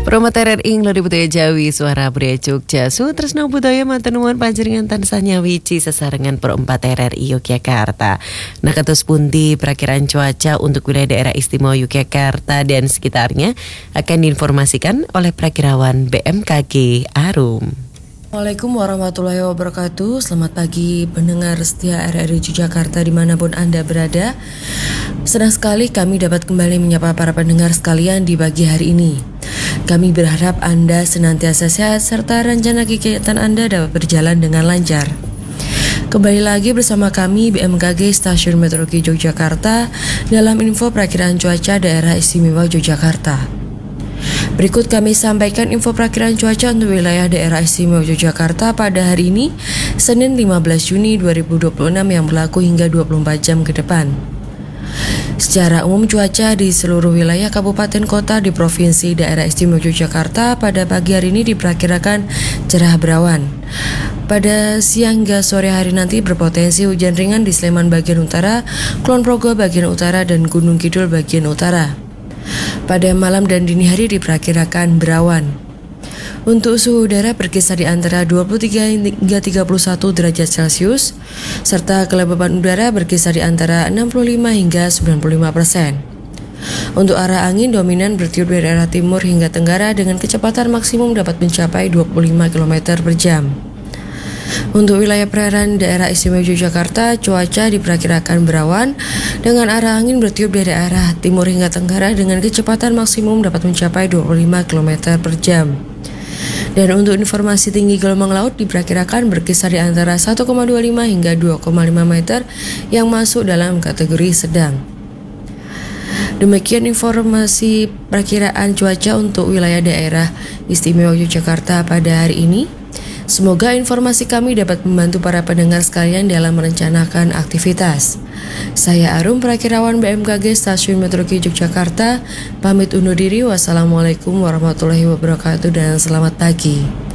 Promoter ing lori budaya Jawi suara budaya Jogja Sutresna budaya mantenuan panjenengan tansah nyawici sesarengan perempat RRI Yogyakarta. Nah kados pundi perakiran cuaca untuk wilayah daerah istimewa Yogyakarta dan sekitarnya akan diinformasikan oleh perakirawan BMKG Arum. Assalamualaikum warahmatullahi wabarakatuh. Selamat pagi pendengar setia RRI Yogyakarta dimanapun Anda berada. Senang sekali kami dapat kembali menyapa para pendengar sekalian di pagi hari ini. Kami berharap Anda senantiasa sehat serta rencana kegiatan Anda dapat berjalan dengan lancar. Kembali lagi bersama kami BMKG Stasiun Meteorologi Yogyakarta dalam info perakiraan cuaca daerah istimewa Yogyakarta. Berikut kami sampaikan info perakiraan cuaca untuk wilayah daerah istimewa Yogyakarta pada hari ini, Senin 15 Juni 2026 yang berlaku hingga 24 jam ke depan. Secara umum cuaca di seluruh wilayah kabupaten kota di Provinsi Daerah Istimewa Yogyakarta pada pagi hari ini diperkirakan cerah berawan. Pada siang hingga sore hari nanti berpotensi hujan ringan di Sleman bagian utara, Kulon Progo bagian utara, dan Gunung Kidul bagian utara. Pada malam dan dini hari diperkirakan berawan. Untuk suhu udara berkisar di antara 23 hingga 31 derajat Celcius, serta kelembaban udara berkisar di antara 65 hingga 95%. Untuk arah angin dominan bertiup dari arah timur hingga tenggara dengan kecepatan maksimum dapat mencapai 25 km per jam. Untuk wilayah perairan daerah istimewa Yogyakarta, cuaca diperkirakan berawan dengan arah angin bertiup dari arah timur hingga tenggara dengan kecepatan maksimum dapat mencapai 25 km per jam. Dan untuk informasi tinggi gelombang laut diperkirakan berkisar di antara 1,25 hingga 2,5 meter yang masuk dalam kategori sedang. Demikian informasi perakiraan cuaca untuk wilayah daerah istimewa Yogyakarta pada hari ini. Semoga informasi kami dapat membantu para pendengar sekalian dalam merencanakan aktivitas. Saya Arum, perakirawan BMKG Stasiun Meteorologi Yogyakarta, pamit undur diri. Wassalamualaikum warahmatullahi wabarakatuh dan selamat pagi.